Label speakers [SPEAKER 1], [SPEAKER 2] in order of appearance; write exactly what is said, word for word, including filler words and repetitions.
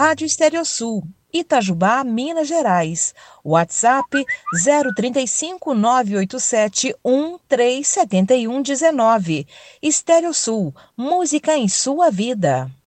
[SPEAKER 1] Rádio Stereosul, Itajubá, Minas Gerais. WhatsApp zero trinta e cinco, nove oito sete, um três sete um um nove. Stereosul, música em sua vida.